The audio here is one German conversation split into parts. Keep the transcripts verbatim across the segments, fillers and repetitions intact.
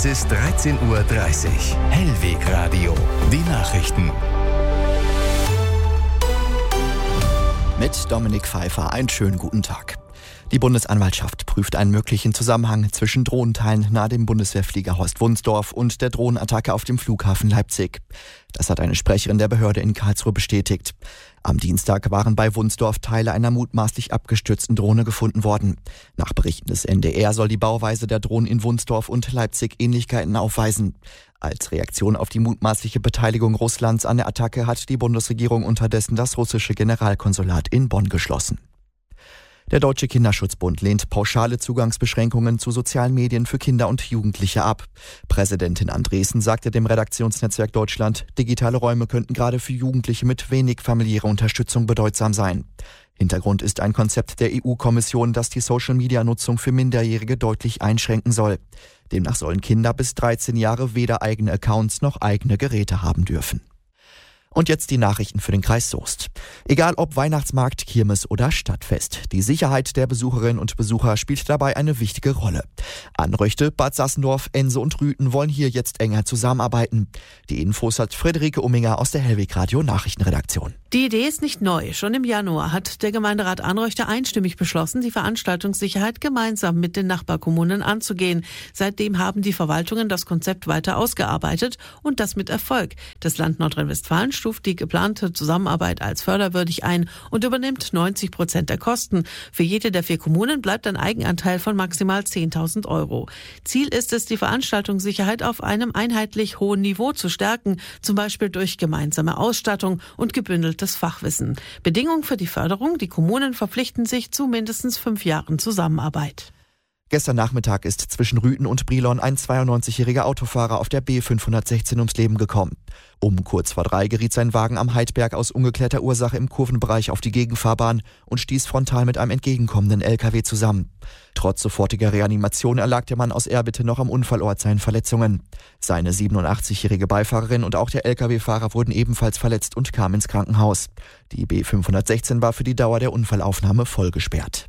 Es ist dreizehn Uhr dreißig. Hellweg Radio. Die Nachrichten. Mit Dominik Pfeiffer. Einen schönen guten Tag. Die Bundesanwaltschaft prüft einen möglichen Zusammenhang zwischen Drohnenteilen nahe dem Bundeswehrflieger Horst Wunsdorf und der Drohnenattacke auf dem Flughafen Leipzig. Das hat eine Sprecherin der Behörde in Karlsruhe bestätigt. Am Dienstag waren bei Wunsdorf Teile einer mutmaßlich abgestürzten Drohne gefunden worden. Nach Berichten des N D R soll die Bauweise der Drohnen in Wunsdorf und Leipzig Ähnlichkeiten aufweisen. Als Reaktion auf die mutmaßliche Beteiligung Russlands an der Attacke hat die Bundesregierung unterdessen das russische Generalkonsulat in Bonn geschlossen. Der Deutsche Kinderschutzbund lehnt pauschale Zugangsbeschränkungen zu sozialen Medien für Kinder und Jugendliche ab. Präsidentin Andresen sagte dem Redaktionsnetzwerk Deutschland, digitale Räume könnten gerade für Jugendliche mit wenig familiärer Unterstützung bedeutsam sein. Hintergrund ist ein Konzept der E U-Kommission, das die Social-Media-Nutzung für Minderjährige deutlich einschränken soll. Demnach sollen Kinder bis dreizehn Jahre weder eigene Accounts noch eigene Geräte haben dürfen. Und jetzt die Nachrichten für den Kreis Soest. Egal ob Weihnachtsmarkt, Kirmes oder Stadtfest, die Sicherheit der Besucherinnen und Besucher spielt dabei eine wichtige Rolle. Anröchte, Bad Sassendorf, Ense und Rüthen wollen hier jetzt enger zusammenarbeiten. Die Infos hat Friederike Umminger aus der Hellweg Radio Nachrichtenredaktion. Die Idee ist nicht neu. Schon im Januar hat der Gemeinderat Anröchte einstimmig beschlossen, die Veranstaltungssicherheit gemeinsam mit den Nachbarkommunen anzugehen. Seitdem haben die Verwaltungen das Konzept weiter ausgearbeitet und das mit Erfolg. Das Land Nordrhein-Westfalen stuft die geplante Zusammenarbeit als förderwürdig ein und übernimmt neunzig Prozent der Kosten. Für jede der vier Kommunen bleibt ein Eigenanteil von maximal zehntausend Euro. Ziel ist es, die Veranstaltungssicherheit auf einem einheitlich hohen Niveau zu stärken, zum Beispiel durch gemeinsame Ausstattung und gebündeltes Fachwissen. Bedingung für die Förderung: die Kommunen verpflichten sich zu mindestens fünf Jahren Zusammenarbeit. Gestern Nachmittag ist zwischen Rüthen und Brilon ein zweiundneunzigjähriger Autofahrer auf der B fünfhundertsechzehn ums Leben gekommen. Um kurz vor drei geriet sein Wagen am Heidberg aus ungeklärter Ursache im Kurvenbereich auf die Gegenfahrbahn und stieß frontal mit einem entgegenkommenden L K W zusammen. Trotz sofortiger Reanimation erlag der Mann aus Erbitte noch am Unfallort seinen Verletzungen. Seine siebenundachtzigjährige Beifahrerin und auch der L K W-Fahrer wurden ebenfalls verletzt und kamen ins Krankenhaus. Die B fünfhundertsechzehn war für die Dauer der Unfallaufnahme voll gesperrt.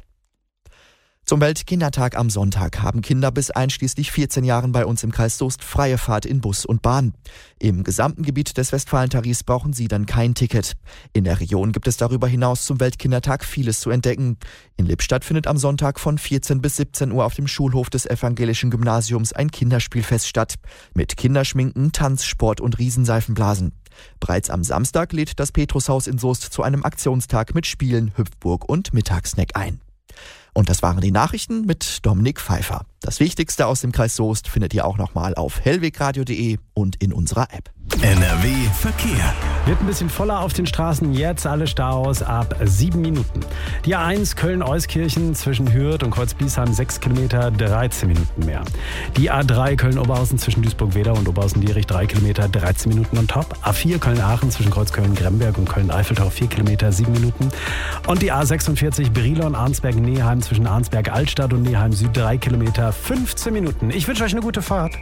Zum Weltkindertag am Sonntag haben Kinder bis einschließlich vierzehn Jahren bei uns im Kreis Soest freie Fahrt in Bus und Bahn. Im gesamten Gebiet des Westfalentarifs brauchen sie dann kein Ticket. In der Region gibt es darüber hinaus zum Weltkindertag vieles zu entdecken. In Lippstadt findet am Sonntag von vierzehn bis siebzehn Uhr auf dem Schulhof des evangelischen Gymnasiums ein Kinderspielfest statt. Mit Kinderschminken, Tanz, Sport und Riesenseifenblasen. Bereits am Samstag lädt das Petrushaus in Soest zu einem Aktionstag mit Spielen, Hüpfburg und Mittagssnack ein. Und das waren die Nachrichten mit Dominik Pfeiffer. Das Wichtigste aus dem Kreis Soest findet ihr auch nochmal auf hellwegradio punkt de und in unserer App. N R W Verkehr. Wird ein bisschen voller auf den Straßen, jetzt alle Staus ab sieben Minuten. Die A eins Köln-Euskirchen zwischen Hürth und Kreuzbliesheim sechs Kilometer, dreizehn Minuten mehr. Die A drei Köln-Oberhausen zwischen Duisburg-Wedau und Oberhausen-Dierich drei Kilometer, dreizehn Minuten on top. A vier Köln-Aachen zwischen Kreuzköln-Gremberg und Köln-Eiffeltau vier Kilometer, sieben Minuten. Und die A sechsundvierzig Brilon-Arnsberg-Neheim zwischen Arnsberg-Altstadt und Neheim-Süd drei Kilometer, fünfzehn Minuten. Ich wünsche euch eine gute Fahrt.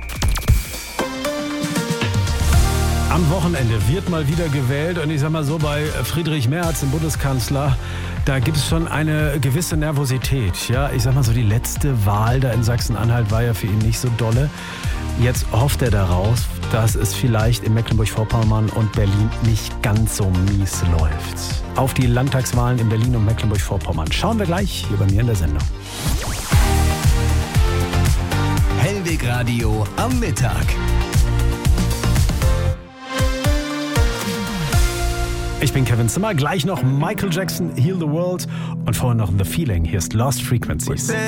Am Wochenende wird mal wieder gewählt und ich sag mal so, bei Friedrich Merz, dem Bundeskanzler, da gibt es schon eine gewisse Nervosität. Ja, ich sag mal so, die letzte Wahl da in Sachsen-Anhalt war ja für ihn nicht so dolle. Jetzt hofft er daraus, dass es vielleicht in Mecklenburg-Vorpommern und Berlin nicht ganz so mies läuft. Auf die Landtagswahlen in Berlin und Mecklenburg-Vorpommern schauen wir gleich hier bei mir in der Sendung. Hellweg Radio am Mittag. Ich bin Kevin Zimmer, gleich noch Michael Jackson, Heal the World und vorher noch The Feeling. Hier ist Lost Frequencies.